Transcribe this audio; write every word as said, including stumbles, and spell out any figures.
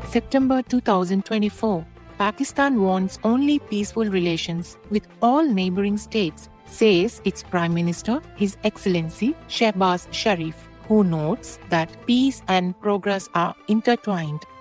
September two thousand twenty-four. Pakistan wants only peaceful relations with all neighboring states, says its Prime Minister, His Excellency Shehbaz Sharif, who notes that peace and progress are intertwined.